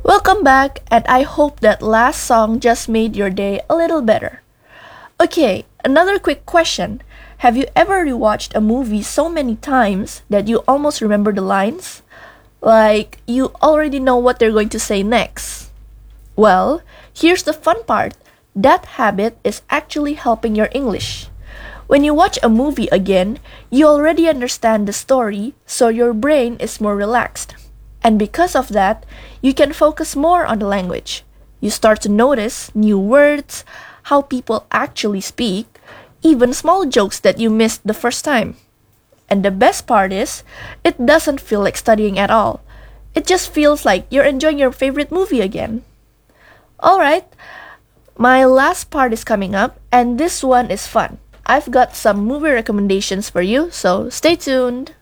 Welcome back, and I hope that last song just made your day a little better. Okay, another quick question. Have you ever rewatched a movie so many times that you almost remember the lines? Like, you already know what they're going to say next. Well, here's the fun part. That habit is actually helping your English. When you watch a movie again, you already understand the story, so your brain is more relaxed. And because of that, you can focus more on the language. You start to notice new words, how people actually speak, even small jokes that you missed the first time. And the best part is, it doesn't feel like studying at all. It just feels like you're enjoying your favorite movie again. Alright, my last part is coming up, and this one is fun. I've got some movie recommendations for you, so stay tuned.